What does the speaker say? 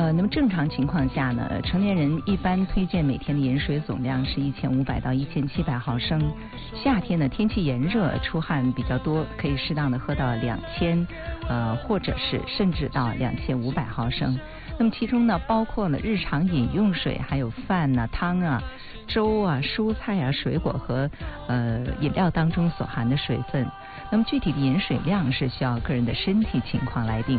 那么正常情况下呢，成年人一般推荐每天的饮水总量是1500到1700毫升。夏天呢，天气炎热，出汗比较多，可以适当的喝到2000，或者是甚至到2500毫升。那么其中呢，包括了日常饮用水，还有饭啊、汤啊、粥啊、蔬菜啊、水果和饮料当中所含的水分。那么具体的饮水量是需要个人的身体情况来定。